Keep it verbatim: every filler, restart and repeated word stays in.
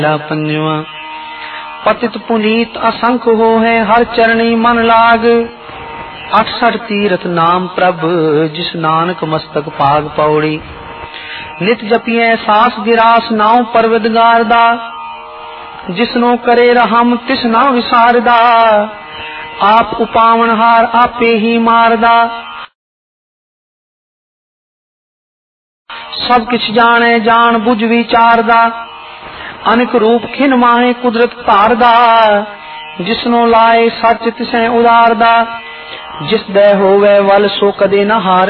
पंजवा पतित पुनीत असंख हो है हर चरणी मन लाग। अठसठ तीरथ नाम प्रभ जिस नानक मस्तक पाग पौड़ी। नित जपिए सास गिरास नाव परवदगार दा जिसनो करे रहम तिस ना विसारदा। आप उपावन हार आपे ही मारदा सब किछ जाने जान बुझ विचारदा। अनेक रूप खिन माहे कुदरत धारदा जिसनो लाए सच तिसें उदारदा। जिस दे होवे वल सो कदे न हारे